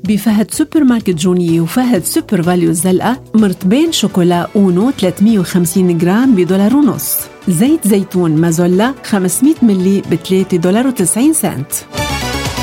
بفهد سوبر ماركت جونية وفهد سوبر فاليو الزلقة مرتبين شوكولا أونو 350 جرام $1.50. زيت زيتون مازولا 500 ملي $3.90.